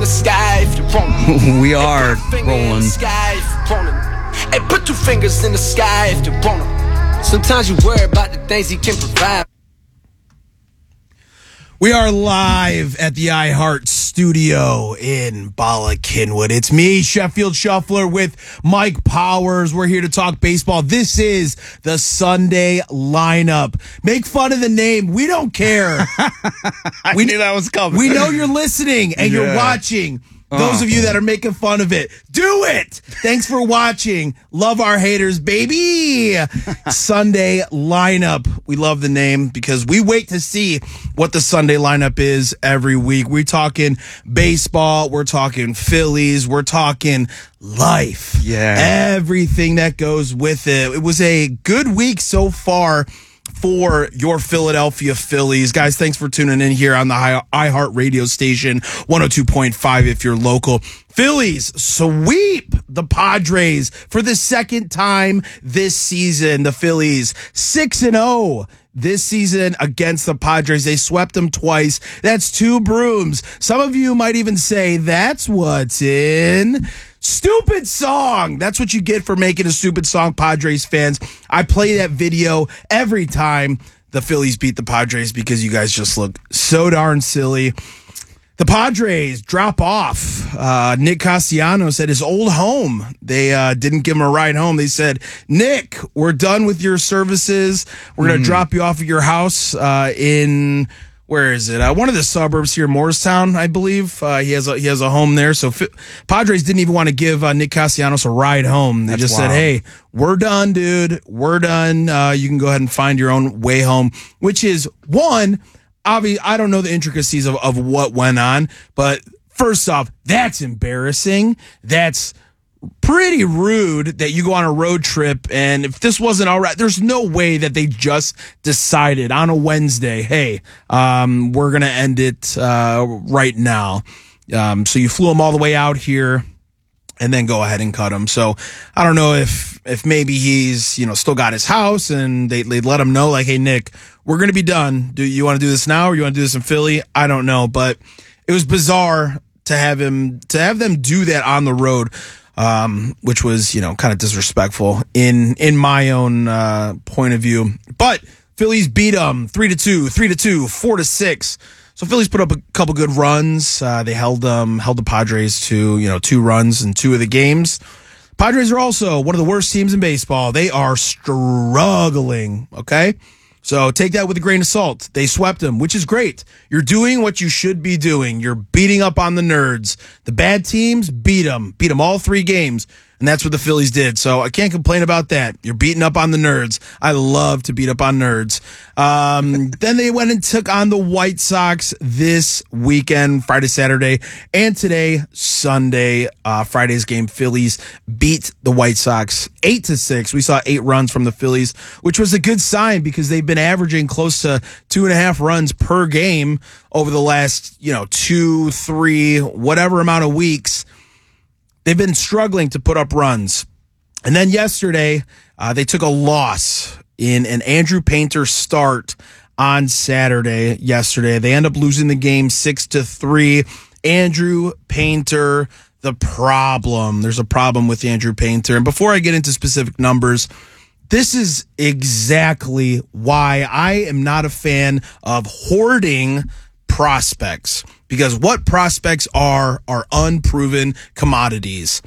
the sky if you want it. We are rolling. Hey, put 2 fingers in the sky if you want it. Sometimes you worry about the things he can provide. We are live at the iHeart Studio in Bala Cynwyd. It's me, Sheffield Shuffler, with Mike Powers. We're here to talk baseball. This is the Sunday lineup. Make fun of the name. We don't care. We knew that was coming. We know you're listening and you're watching. Those of you that are making fun of it, do it. Thanks for watching. Love our haters, baby. Sunday lineup. We love the name because we wait to see what the Sunday lineup is every week. We're talking baseball. We're talking Phillies. We're talking life. Yeah. Everything that goes with it. It was a good week so far for your Philadelphia Phillies. Guys, thanks for tuning in here on the iHeart radio station, 102.5 if you're local. Phillies sweep the Padres for the second time this season. The Phillies 6-0 this season against the Padres. They swept them twice. That's 2 brooms. Some of you might even say that's what's in stupid song. That's what you get for making a stupid song, Padres fans. I play that video every time the Phillies beat the Padres because you guys just look so darn silly. The Padres drop off. Nick Castellanos at his old home. They didn't give him a ride home. They said, Nick, we're done with your services. We're going to drop you off at your house in... Where is it? One of the suburbs here, Morristown, I believe. He has a home there. So Padres didn't even want to give Nick Castellanos a ride home. They just said, "Hey, we're done, dude. We're done. You can go ahead and find your own way home." Which is one. Obviously, I don't know the intricacies of what went on, but first off, that's embarrassing. That's pretty rude that you go on a road trip, and if this wasn't all right, there's no way that they just decided on a Wednesday, hey, we're going to end it right now. So you flew him all the way out here and then go ahead and cut him. So I don't know if maybe he's, still got his house and they let him know, like, hey, Nick, we're going to be done. Do you want to do this now or you want to do this in Philly? I don't know, but it was bizarre to have them do that on the road. Which was, kind of disrespectful in my own point of view. But Phillies beat them 3-2, 3-2, 4-6. So Phillies put up a couple good runs. They held the Padres to 2 runs in 2 of the games. Padres are also one of the worst teams in baseball. They are struggling. Okay. So take that with a grain of salt. They swept them, which is great. You're doing what you should be doing. You're beating up on the nerds. The bad teams, beat them all 3 games. And that's what the Phillies did. So I can't complain about that. You're beating up on the nerds. I love to beat up on nerds. Then they went and took on the White Sox this weekend, Friday, Saturday, and today, Sunday. Friday's game, Phillies beat the White Sox 8-6. We saw 8 runs from the Phillies, which was a good sign because they've been averaging close to 2.5 runs per game over the last, 2, 3, whatever amount of weeks. They've been struggling to put up runs. And then yesterday, they took a loss in an Andrew Painter start on Saturday yesterday. They end up losing the game 6-3. Andrew Painter, the problem. There's a problem with Andrew Painter. And before I get into specific numbers, this is exactly why I am not a fan of hoarding prospects, because what prospects are unproven commodities.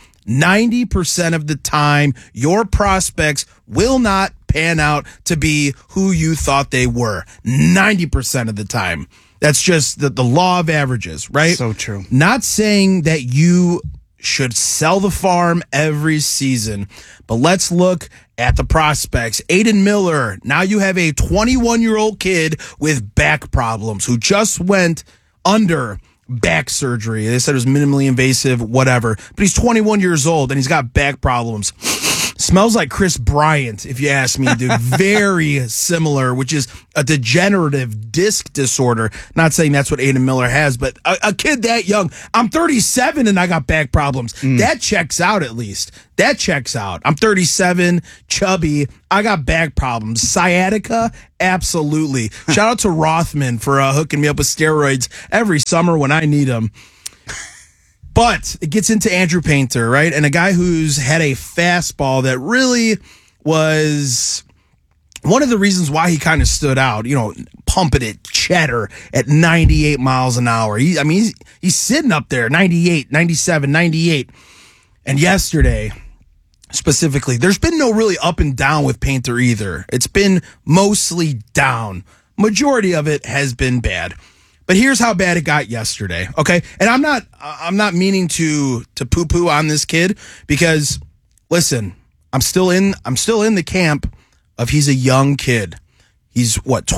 90% of the time, your prospects will not pan out to be who you thought they were. 90% of the time. That's just the law of averages, right? So true. Not saying that you should sell the farm every season, but let's look at the prospects. Aiden Miller, now you have a 21-year-old kid with back problems who just went under back surgery. They said it was minimally invasive, whatever. But he's 21 years old and he's got back problems. Smells like Chris Bryant, if you ask me, dude. Very similar, which is a degenerative disc disorder. Not saying that's what Aiden Miller has, but a kid that young. I'm 37 and I got back problems. That checks out at least. That checks out. I'm 37, chubby. I got back problems. Sciatica? Absolutely. Shout out to Rothman for hooking me up with steroids every summer when I need them. But it gets into Andrew Painter, right? And a guy who's had a fastball that really was one of the reasons why he kind of stood out, pumping it cheddar at 98 miles an hour. He's sitting up there, 98, 97, 98. And yesterday, specifically, there's been no really up and down with Painter either. It's been mostly down. Majority of it has been bad. But here's how bad it got yesterday, okay? And I'm not meaning to poo-poo on this kid because, listen, I'm still in the camp of he's a young kid. He's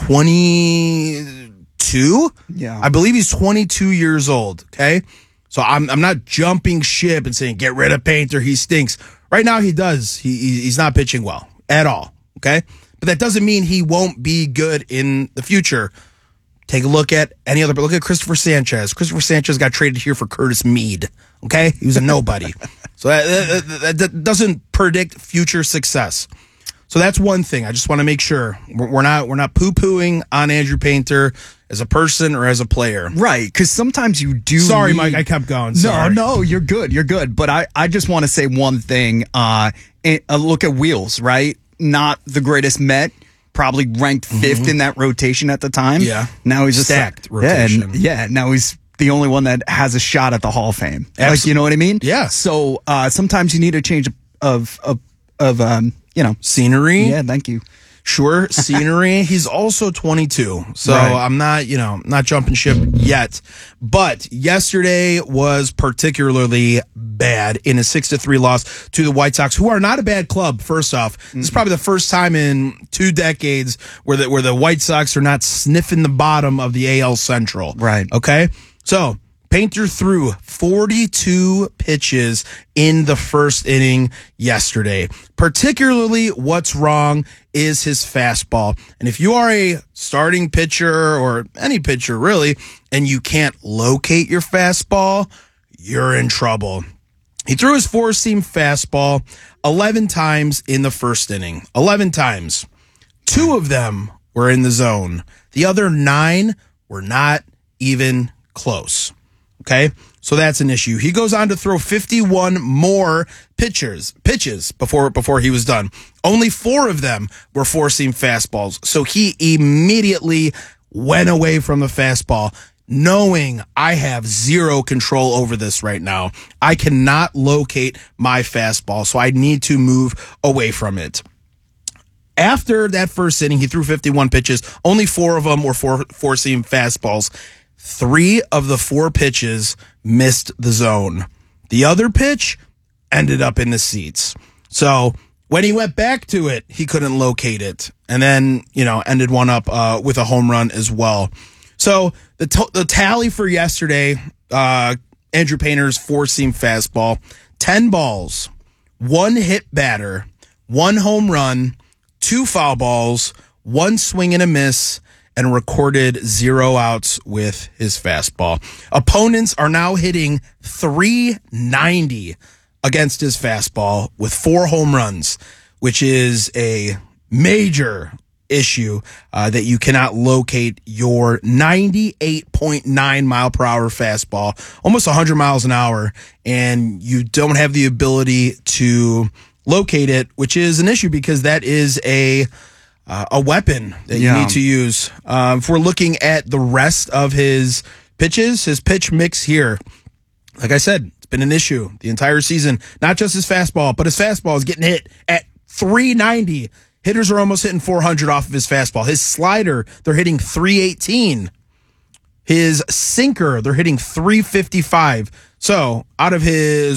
22? Yeah. I believe he's 22 years old, okay? So I'm not jumping ship and saying, get rid of Painter, he stinks. Right now he does. He's not pitching well at all, okay? But that doesn't mean he won't be good in the future. Take a look at look at Christopher Sanchez. Christopher Sanchez got traded here for Curtis Mead, okay? He was a nobody. So that doesn't predict future success. So that's one thing. I just want to make sure we're not poo-pooing on Andrew Painter as a person or as a player. Right, because sometimes you do. Sorry, Mike, I kept going. Sorry. No, you're good. You're good. But I just want to say one thing. Look at Wheels, right? Not the greatest Met. Probably ranked fifth in that rotation at the time. Yeah. Now he's stacked rotation. Now he's the only one that has a shot at the Hall of Fame. Absolutely. Like, you know what I mean? Yeah. So sometimes you need a change of scenery. Yeah, thank you. Sure, scenery. He's also 22, so right. I'm not jumping ship yet. But yesterday was particularly bad in a 6-3 loss to the White Sox, who are not a bad club. First off, this is probably the first time in 2 decades where the White Sox are not sniffing the bottom of the AL Central. Right. Okay. So Painter threw 42 pitches in the first inning yesterday. Particularly what's wrong is his fastball. And if you are a starting pitcher or any pitcher really, and you can't locate your fastball, you're in trouble. He threw his four-seam fastball 11 times in the first inning. 11 times. 2 of them were in the zone. The other 9 were not even close. Okay, so that's an issue. He goes on to throw 51 more pitches before he was done. Only 4 of them were four-seam fastballs. So he immediately went away from the fastball, knowing I have zero control over this right now. I cannot locate my fastball, so I need to move away from it. After that first inning, he threw 51 pitches. Only 4 of them were four-seam fastballs. 3 of the 4 pitches missed the zone. The other pitch ended up in the seats. So when he went back to it, he couldn't locate it. And then, ended one up with a home run as well. So the tally for yesterday, Andrew Painter's four-seam fastball, 10 balls, 1 hit batter, 1 home run, 2 foul balls, 1 swing and a miss, and recorded 0 outs with his fastball. Opponents are now hitting .390 against his fastball with 4 home runs, which is a major issue that you cannot locate your 98.9 mile per hour fastball, almost 100 miles an hour, and you don't have the ability to locate it, which is an issue because that is a weapon that you need to use. If we're looking at the rest of his pitches, his pitch mix here, like I said, it's been an issue the entire season. Not just his fastball, but his fastball is getting hit at .390. Hitters are almost hitting .400 off of his fastball. His slider, they're hitting .318. His sinker, they're hitting .355. So out of his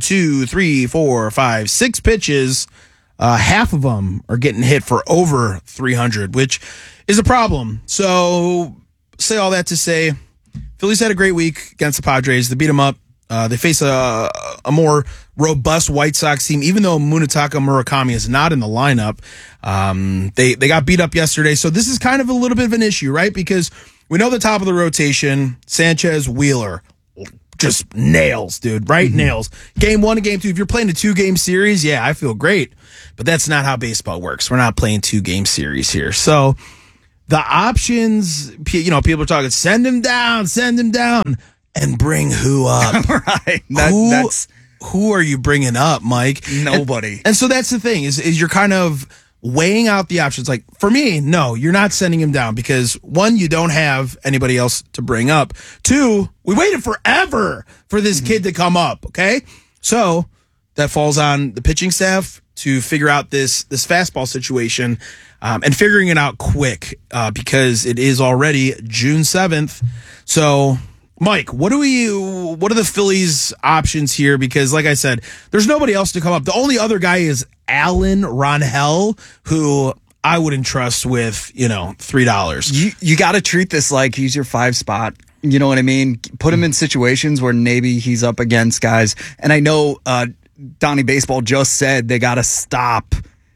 6 pitches, half of them are getting hit for over 300, which is a problem. So say all that to say, Phillies had a great week against the Padres. They beat them up. They face a more robust White Sox team, even though Munetaka Murakami is not in the lineup. They got beat up yesterday. So this is kind of a little bit of an issue, right? Because we know the top of the rotation, Sanchez, Wheeler, just nails, dude, right? Nails. Game 1 and game 2. If you're playing a 2-game series, yeah, I feel great. But that's not how baseball works. We're not playing 2-game series here. So the options, people are talking, send him down. and bring who up? Right. Who are you bringing up, Mike? Nobody. And so that's the thing is you're kind of weighing out the options. Like for me, no, you're not sending him down because one, you don't have anybody else to bring up. Two, we waited forever for this kid to come up. Okay. So that falls on the pitching staff to figure out this fastball situation and figuring it out quick because it is already June 7th. So Mike, what are the Phillies' options here? Because, like I said, there's nobody else to come up. The only other guy is Alan Ronhell, who I would entrust with, $3. You got to treat this like he's your 5 spot. You know what I mean? Put him in situations where maybe he's up against guys. And I know Donnie Baseball just said they got to stop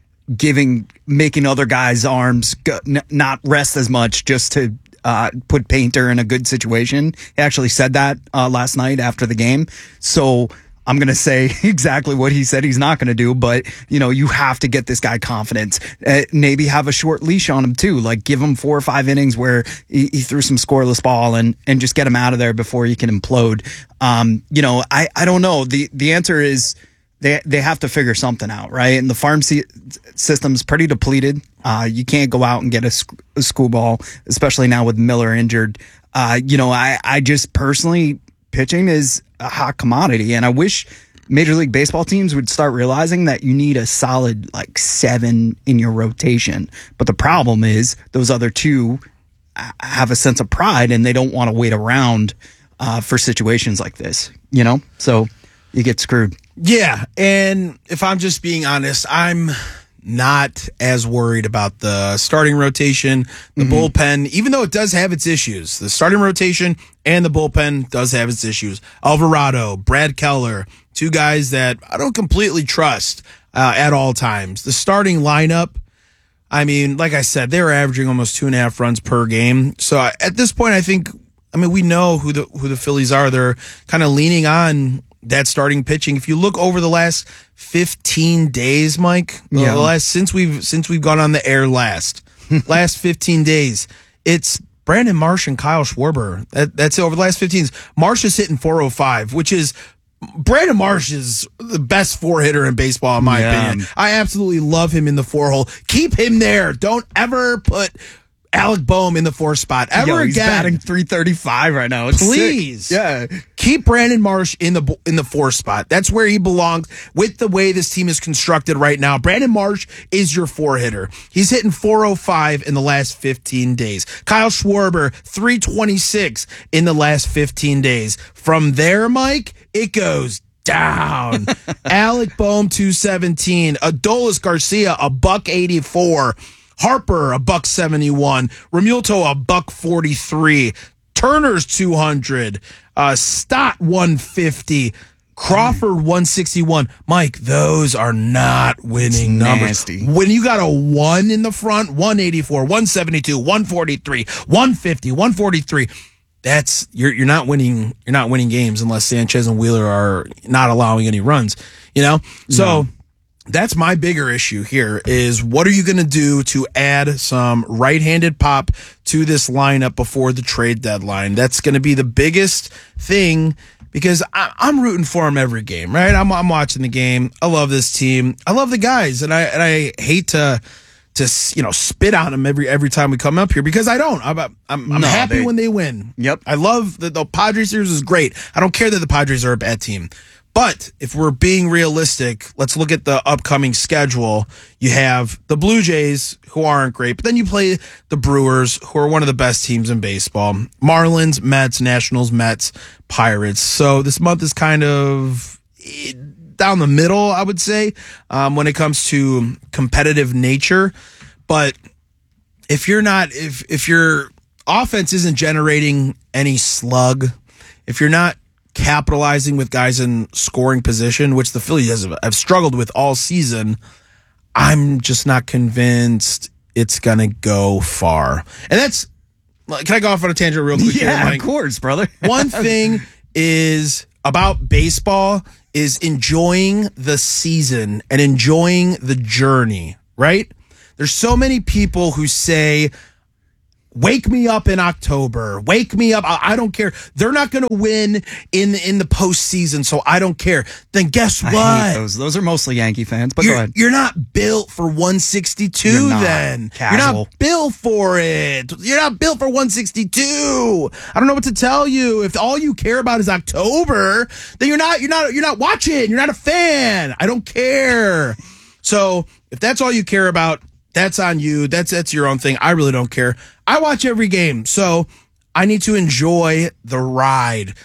making other guys' arms not rest as much just to put Painter in a good situation. He actually said that last night after the game. So I'm going to say exactly what he said he's not going to do, but you have to get this guy confidence. Maybe have a short leash on him too. Like give him 4 or 5 innings where he threw some scoreless ball and just get him out of there before he can implode. I don't know. The answer is they have to figure something out, right? And the farm system's pretty depleted. You can't go out and get a school ball, especially now with Miller injured. I just personally, pitching is a hot commodity, and I wish Major League Baseball teams would start realizing that you need a solid 7 in your rotation. But the problem is those other 2 have a sense of pride, and they don't want to wait around for situations like this. So you get screwed. Yeah, and if I'm just being honest, I'm not as worried about the starting rotation, the bullpen, even though it does have its issues. The starting rotation and the bullpen does have its issues. Alvarado, Brad Keller, 2 guys that I don't completely trust at all times. The starting lineup, I mean, like I said, they were averaging almost 2.5 runs per game. So at this point, we know who the Phillies are. They're kind of leaning on that starting pitching. If you look over the last 15 days, Mike, since we've gone on the air last 15 days, it's Brandon Marsh and Kyle Schwarber. That's it. Over the last 15 days. Marsh is hitting 405, which is Brandon Marsh is the best 4-hitter in baseball, in my opinion. I absolutely love him in the 4-hole. Keep him there. Don't ever put Alec Boehm in the 4 spot ever he's again. Batting .335 right now. It's Please, sick. Yeah. Keep Brandon Marsh in the 4 spot. That's where he belongs. With the way this team is constructed right now, Brandon Marsh is your 4-hitter. He's hitting 405 in the last 15 days. Kyle Schwarber 326 in the last 15 days. From there, Mike, it goes down. Alec Boehm 217. Adolis Garcia $184. Harper $171, Remulto $143, Turner's 200, Stott 150, Crawford 161. Mike, those are not winning numbers. Nasty. When you got a 1 in the front, 184, 172, 143, 150, 143. That's you're not winning. You're not winning games unless Sanchez and Wheeler are not allowing any runs. So. That's my bigger issue here is what are you going to do to add some right-handed pop to this lineup before the trade deadline? That's going to be the biggest thing because I'm rooting for them every game, right? I'm watching the game. I love this team. I love the guys, and I hate to spit on them every time we come up here because I don't. I'm happy when they win. Yep. I love the Padres series is great. I don't care that the Padres are a bad team. But if we're being realistic, let's look at the upcoming schedule. You have the Blue Jays, who aren't great, but then you play the Brewers, who are one of the best teams in baseball. Marlins, Mets, Nationals, Mets, Pirates. So this month is kind of down the middle, I would say, when it comes to competitive nature. But if your offense isn't generating any slug, if you're not capitalizing with guys in scoring position, which the Phillies have struggled with all season, I'm just not convinced it's going to go far. And that's, can I go off on a tangent real quick? Yeah, of course, brother. One thing is about baseball is enjoying the season and enjoying the journey, right? There's so many people who say, Wake me up in October. Wake me up. I don't care. They're not going to win in the postseason, so I don't care. Then guess what? I hate those. Those are mostly Yankee fans, but go ahead. You're not built for 162 You're not. then. Casual. You're not built for it. You're not built for 162. I don't know what to tell you. If all you care about is October, then you're not watching. You're not a fan. I don't care. So if that's all you care about, that's on you. That's your own thing. I really don't care. I watch every game, so I need to enjoy the ride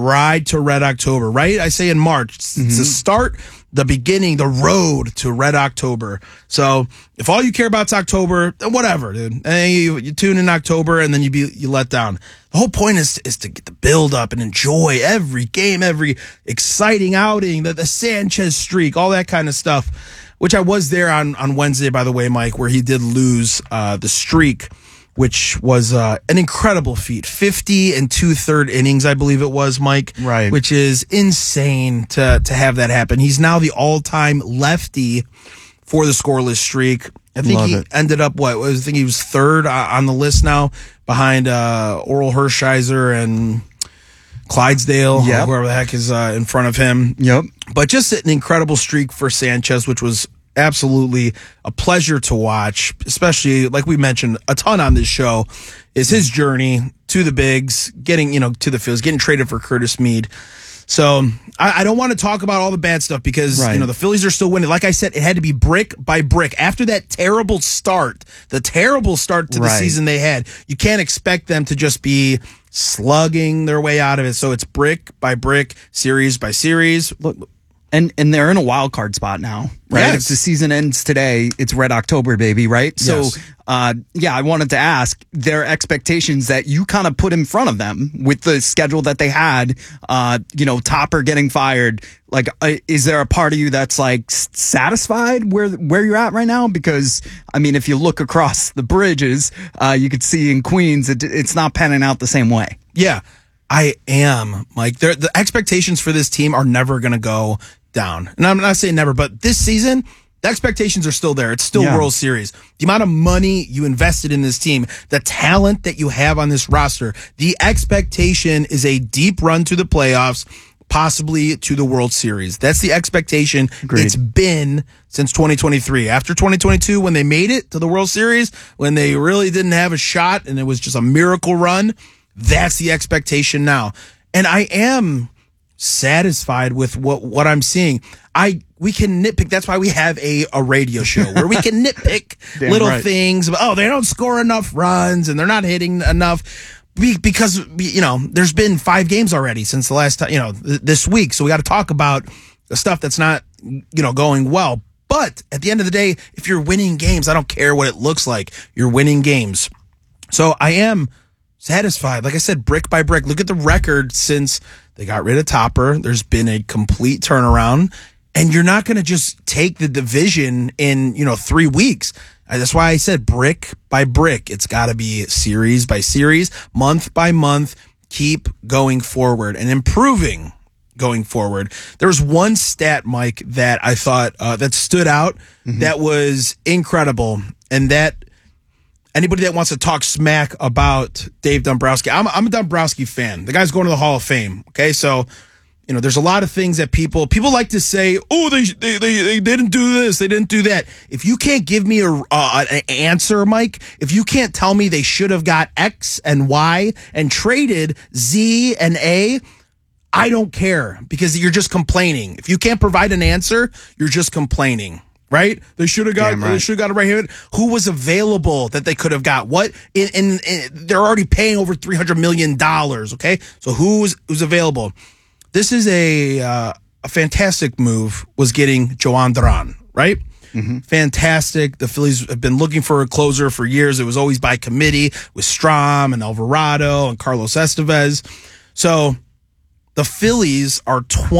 to Red October, right? I say in March. It's the start, the beginning, the road to Red October. So if all you care about is October, then whatever, dude. And you tune in October, and then you let down. The whole point is to get the build up and enjoy every game, every exciting outing, the Sanchez streak, all that kind of stuff. Which I was there on Wednesday, by the way, Mike, where he did lose the streak, which was an incredible feat. 50 and 2/3 innings, I believe it was, Mike. Right. Which is insane to have that happen. He's now the all-time lefty for the scoreless streak. I think he ended up, I think he was third on the list now, behind Oral Hershiser and Clydesdale, whoever the heck is in front of him. Yep. But just an incredible streak for Sanchez, which was absolutely a pleasure to watch, especially, like we mentioned a ton on this show, is his journey to the bigs, getting, to the Phillies, getting traded for Curtis Mead. So I don't want to talk about all the bad stuff because, the Phillies are still winning. Like I said, it had to be brick by brick. After that terrible start to the season they had, you can't expect them to just be slugging their way out of it. So it's brick by brick, series by series. Look, and they're in a wild card spot now, right? Yes. If the season ends today, it's Red October, baby, right? Yes. So, I wanted to ask their expectations that you kind of put in front of them with the schedule that they had, Topper getting fired. Like, is there a part of you that's like satisfied where you're at right now? Because, I mean, if you look across the bridges, you could see in Queens, it's not panning out the same way. Yeah, I am, Mike. The expectations for this team are never going to go down. And I'm not saying never, but this season, the expectations are still there. It's still World Series. The amount of money you invested in this team, the talent that you have on this roster, the expectation is a deep run to the playoffs, possibly to the World Series. That's the expectation. Agreed. It's been since 2023. After 2022, when they made it to the World Series, when they really didn't have a shot and it was just a miracle run, that's the expectation now. And I am satisfied with what I'm seeing. We can nitpick. That's why we have a radio show where we can nitpick little things. Oh, they don't score enough runs and they're not hitting enough because there's been 5 games already since the last time, this week. So we got to talk about the stuff that's not going well. But at the end of the day, if you're winning games, I don't care what it looks like. You're winning games. So I am satisfied. Like I said, brick by brick. Look at the record since they got rid of Topper. There's been a complete turnaround, and you're not going to just take the division in 3 weeks. That's why I said brick by brick. It's got to be series by series, month by month. Keep going forward and improving going forward. There was one stat, Mike, that I thought that stood out that was incredible, and that anybody that wants to talk smack about Dave Dombrowski, I'm a Dombrowski fan. The guy's going to the Hall of Fame. Okay, so there's a lot of things that people like to say. Oh, they didn't do this, they didn't do that. If you can't give me an answer, Mike, if you can't tell me they should have got X and Y and traded Z and A, I don't care, because you're just complaining. If you can't provide an answer, you're just complaining. Right? They should have got. They should have got it right here. Who was available that they could have got? What? In they're already paying over $300 million. Okay, so who's available? This is a fantastic move. Was getting Joan Duran, right? Fantastic. The Phillies have been looking for a closer for years. It was always by committee with Strahm and Alvarado and Carlos Estevez. So the Phillies are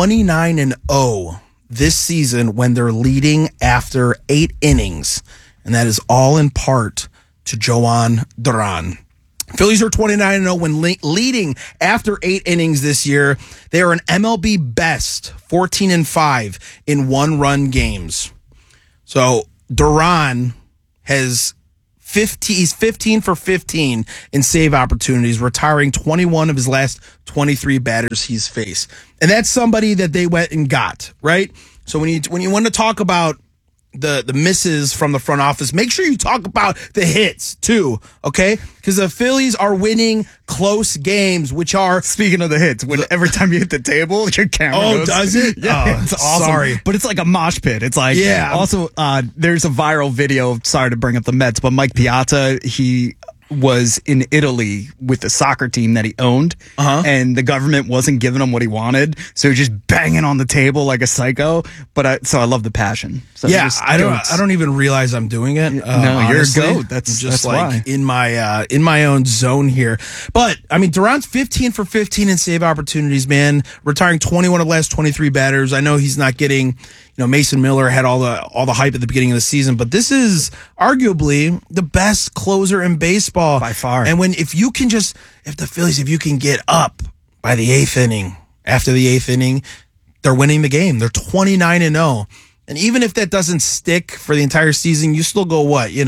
29-0. this season when they're leading after 8 innings. And that is all in part to Joan Duran. Phillies are 29-0 when leading after 8 innings this year. They are an MLB best 14-5 in one-run games. So Duran has He's 15 for 15 in save opportunities, retiring 21 of his last 23 batters he's faced. And that's somebody that they went and got, right? So when you want to talk about the misses from the front office, make sure you talk about the hits too, okay? Because the Phillies are winning close games, which are... Speaking of the hits, every time you hit the table, your camera goes... does it? Yeah, it's awesome. Sorry. But it's like a mosh pit. It's like... Yeah. Also, there's a viral video, sorry to bring up the Mets, but Mike Piazza, he was in Italy with the soccer team that he owned, and the government wasn't giving him what he wanted, so he was just banging on the table like a psycho. But so I love the passion. So yeah, I don't even realize I'm doing it. No, honestly. you're a goat. That's just why. in my own zone here. But I mean, Duran's 15 for 15 in save opportunities, man. Retiring 21 of the last 23 batters. I know he's not getting. Mason Miller had all the hype at the beginning of the season, but this is arguably the best closer in baseball by far. And if the Phillies, if you can get up by the 8th inning, after the 8th inning, they're winning the game. They're 29-0. And even if that doesn't stick for the entire season, you still go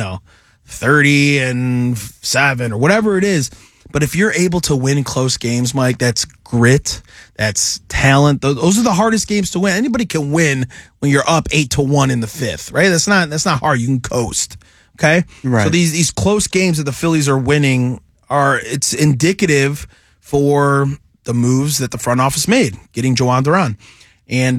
30-7 or whatever it is. But if you're able to win close games, Mike, that's grit, that's talent. Those are the hardest games to win. Anybody can win when you're up 8-1 in the 5th, right? That's not hard. You can coast. Okay? Right. So these close games that the Phillies are winning it's indicative for the moves that the front office made, getting Jhoan Duran. And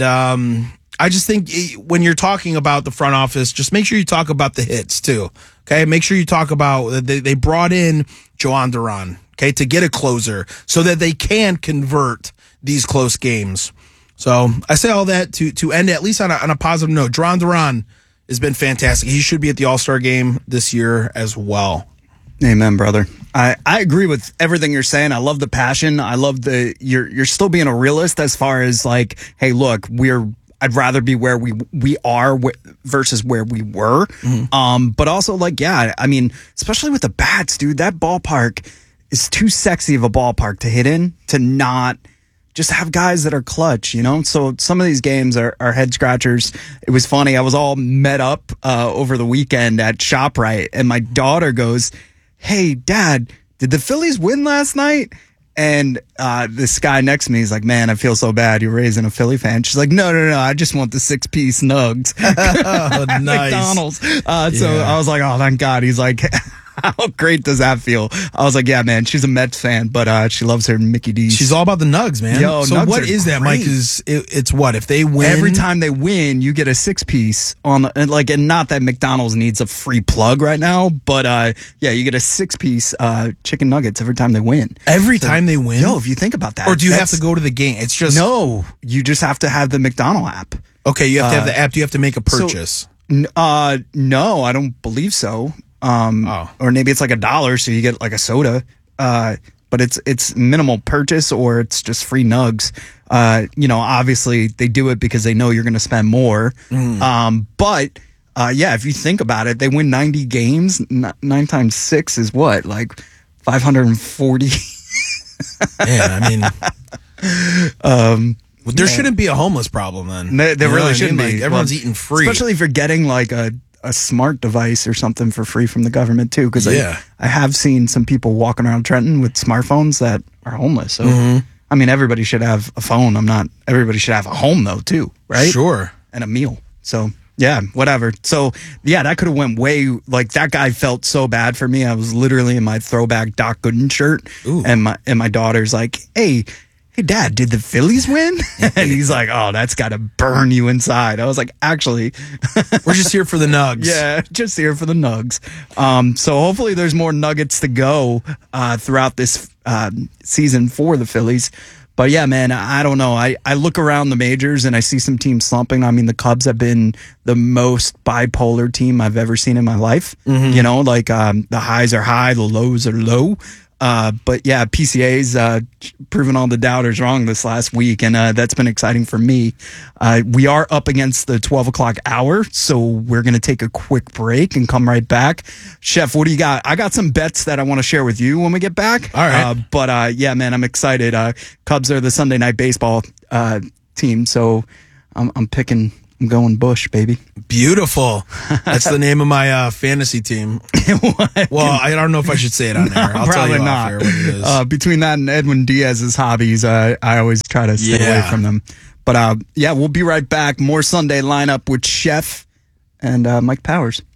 I just think when you're talking about the front office, just make sure you talk about the hits too. Okay? Make sure you talk about they brought in Jhoan Duran, okay, to get a closer so that they can convert these close games. So I say all that to end at least on a positive note. Jhoan Duran has been fantastic. He should be at the All-Star game this year as well. Amen, brother. I agree with everything you're saying. I love the passion. I love you're still being a realist as far as like, hey, look, I'd rather be where we are versus where we were. Mm-hmm. But also like, yeah, I mean, especially with the bats, dude, that ballpark is too sexy of a ballpark to hit in, to not just have guys that are clutch, So some of these games are head scratchers. It was funny. I was all met up over the weekend at ShopRite, and my daughter goes, "Hey, Dad, did the Phillies win last night?" And this guy next to me is like, "Man, I feel so bad. You're raising a Philly fan." She's like, No. I just want the 6-piece nugs. Oh, nice. McDonald's. So I was like, oh, thank God. He's like, how great does that feel? I was like, yeah, man, she's a Mets fan, but she loves her Mickey D's. She's all about the nugs, man. Yo, so nugs what is that, Mike? It's what? If they win? Every time they win, you get a 6-piece and not that McDonald's needs a free plug right now, but yeah, you get a 6-piece chicken nuggets every time they win. Every time they win? Yo, if you think about that. Or do you have to go to the game? It's just... No, you just have to have the McDonald app. Okay, you have to have the app. Do you have to make a purchase? No, I don't believe so. Or maybe it's like $1, so you get like a soda. But it's minimal purchase, or it's just free nugs. Obviously they do it because they know you're going to spend more. But yeah, if you think about it, they win 90 games. 9 times 6 is what, like 540. Yeah, I mean, there shouldn't be a homeless problem then. There really shouldn't be. Like, everyone's eating free, especially if you're getting like a smart device or something for free from the government too. Because I have seen some people walking around Trenton with smartphones that are homeless. So I mean, everybody should have a phone. Everybody should have a home though too, right? Sure, and a meal. So yeah, whatever. So yeah, that could have went way. Like that guy felt so bad for me. I was literally in my throwback Doc Gooden shirt, and my daughter's like, hey, Dad, did the Phillies win? And he's like, oh, that's got to burn you inside. I was like, actually, we're just here for the nugs. Yeah, just here for the nugs. So hopefully there's more nuggets to go throughout this season for the Phillies. But yeah, man, I don't know. I look around the majors and I see some teams slumping. I mean, the Cubs have been the most bipolar team I've ever seen in my life. The highs are high, the lows are low. But yeah, PCA's proven all the doubters wrong this last week, and that's been exciting for me. We are up against the 12 o'clock hour, so we're going to take a quick break and come right back. Chef, what do you got? I got some bets that I want to share with you when we get back. All right. But yeah, man, I'm excited. Cubs are the Sunday Night Baseball team, so I'm picking I'm going Bush, baby. Beautiful. That's the name of my fantasy team. Well, I don't know if I should say it on air. I'll tell you off air what it is. Between that and Edwin Diaz's hobbies, I always try to stay away from them. But we'll be right back. More Sunday lineup with Chef and Mike Powers.